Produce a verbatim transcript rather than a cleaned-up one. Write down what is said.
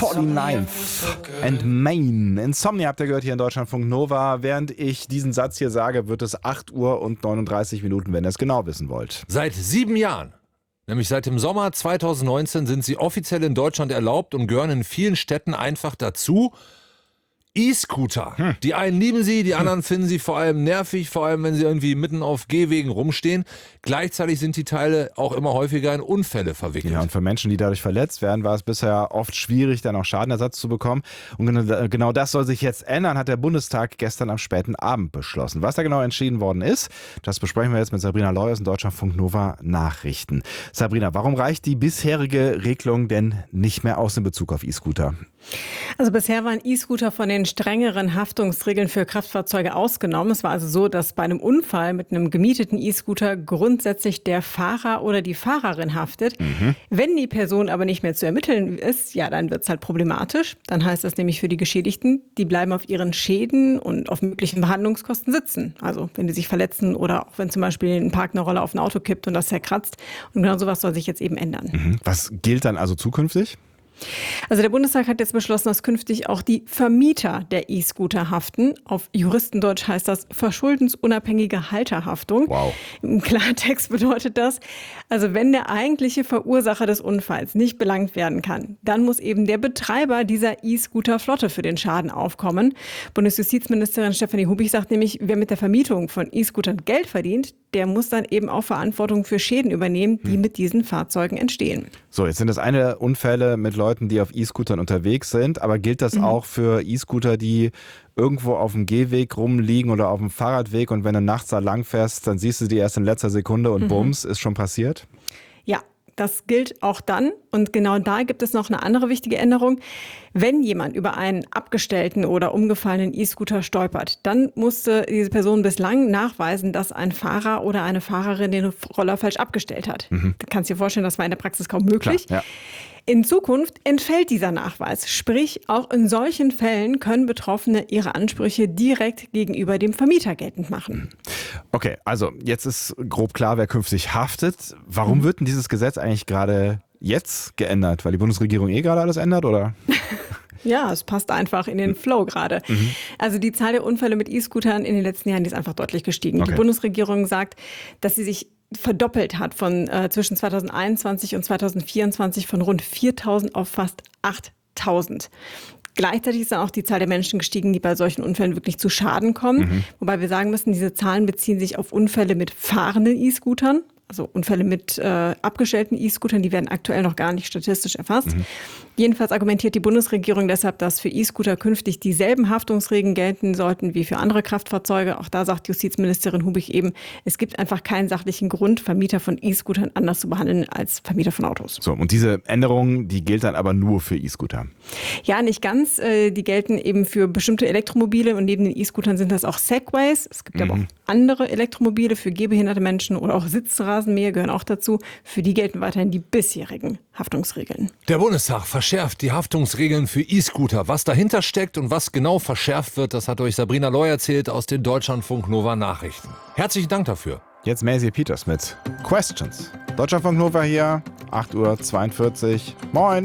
forty-ninth and Main. Insomnia habt ihr gehört hier in Deutschlandfunk Nova. Während ich diesen Satz hier sage, wird es acht Uhr und neununddreißig Minuten, wenn ihr es genau wissen wollt. Seit sieben Jahren, nämlich seit dem Sommer zweitausendneunzehn, sind sie offiziell in Deutschland erlaubt und gehören in vielen Städten einfach dazu. E-Scooter. Hm. Die einen lieben sie, die anderen hm. finden sie vor allem nervig, vor allem wenn sie irgendwie mitten auf Gehwegen rumstehen. Gleichzeitig sind die Teile auch immer häufiger in Unfälle verwickelt. Ja, und für Menschen, die dadurch verletzt werden, war es bisher oft schwierig, dann auch Schadenersatz zu bekommen. Und genau das soll sich jetzt ändern, hat der Bundestag gestern am späten Abend beschlossen. Was da genau entschieden worden ist, das besprechen wir jetzt mit Sabrina Leuers in Deutschlandfunk Nova Nachrichten. Sabrina, warum reicht die bisherige Regelung denn nicht mehr aus in Bezug auf E-Scooter? Also bisher waren E-Scooter von den strengeren Haftungsregeln für Kraftfahrzeuge ausgenommen. Es war also so, dass bei einem Unfall mit einem gemieteten E-Scooter grundsätzlich der Fahrer oder die Fahrerin haftet. Mhm. Wenn die Person aber nicht mehr zu ermitteln ist, ja, dann wird es halt problematisch. Dann heißt das nämlich für die Geschädigten, die bleiben auf ihren Schäden und auf möglichen Behandlungskosten sitzen. Also wenn die sich verletzen oder auch wenn zum Beispiel ein Park eine Rolle auf ein Auto kippt und das zerkratzt. Und genau sowas soll sich jetzt eben ändern. Mhm. Was gilt dann also zukünftig? Also der Bundestag hat jetzt beschlossen, dass künftig auch die Vermieter der E-Scooter haften. Auf Juristendeutsch heißt das verschuldensunabhängige Halterhaftung. Wow. Im Klartext bedeutet das, also wenn der eigentliche Verursacher des Unfalls nicht belangt werden kann, dann muss eben der Betreiber dieser E-Scooter-Flotte für den Schaden aufkommen. Bundesjustizministerin Stefanie Hubich sagt nämlich, wer mit der Vermietung von E-Scootern Geld verdient, der muss dann eben auch Verantwortung für Schäden übernehmen, die hm. mit diesen Fahrzeugen entstehen. So, jetzt sind das eine Unfälle mit Leuten, die auf E-Scootern unterwegs sind, aber gilt das mhm. auch für E-Scooter, die irgendwo auf dem Gehweg rumliegen oder auf dem Fahrradweg und wenn du nachts da lang fährst, dann siehst du die erst in letzter Sekunde und mhm. bums, ist schon passiert? Ja. Das gilt auch dann. Und genau da gibt es noch eine andere wichtige Änderung. Wenn jemand über einen abgestellten oder umgefallenen E-Scooter stolpert, dann musste diese Person bislang nachweisen, dass ein Fahrer oder eine Fahrerin den Roller falsch abgestellt hat. Mhm. Du kannst dir vorstellen, das war in der Praxis kaum möglich. Klar, ja. In Zukunft entfällt dieser Nachweis. Sprich, auch in solchen Fällen können Betroffene ihre Ansprüche direkt gegenüber dem Vermieter geltend machen. Okay, also jetzt ist grob klar, wer künftig haftet. Warum mhm. wird denn dieses Gesetz eigentlich gerade jetzt geändert? Weil die Bundesregierung eh gerade alles ändert, oder? Ja, es passt einfach in den Flow gerade. Mhm. Also die Zahl der Unfälle mit E-Scootern in den letzten Jahren die ist einfach deutlich gestiegen. Okay. Die Bundesregierung sagt, dass sie sich verdoppelt hat von äh, zwischen zweitausendeinundzwanzig und zweitausendvierundzwanzig von rund viertausend auf fast achttausend. Gleichzeitig ist dann auch die Zahl der Menschen gestiegen, die bei solchen Unfällen wirklich zu Schaden kommen. Mhm. Wobei wir sagen müssen, diese Zahlen beziehen sich auf Unfälle mit fahrenden E-Scootern. Also Unfälle mit äh, abgestellten E-Scootern, die werden aktuell noch gar nicht statistisch erfasst. Mhm. Jedenfalls argumentiert die Bundesregierung deshalb, dass für E-Scooter künftig dieselben Haftungsregeln gelten sollten wie für andere Kraftfahrzeuge. Auch da sagt Justizministerin Hubich eben, es gibt einfach keinen sachlichen Grund, Vermieter von E-Scootern anders zu behandeln als Vermieter von Autos. So, und diese Änderung, die gilt dann aber nur für E-Scooter? Ja, nicht ganz. Die gelten eben für bestimmte Elektromobile und neben den E-Scootern sind das auch Segways. Es gibt mhm. aber auch andere Elektromobile für gehbehinderte Menschen oder auch Sitzrasenmäher gehören auch dazu. Für die gelten weiterhin die bisherigen Haftungsregeln. Der Bundestag verschärft die Haftungsregeln für E-Scooter. Was dahinter steckt und was genau verschärft wird, das hat euch Sabrina Leu erzählt aus den Deutschlandfunk Nova Nachrichten. Herzlichen Dank dafür. Jetzt Maisie Peters mit Questions. Deutschlandfunk Nova hier, acht Uhr zweiundvierzig. Moin!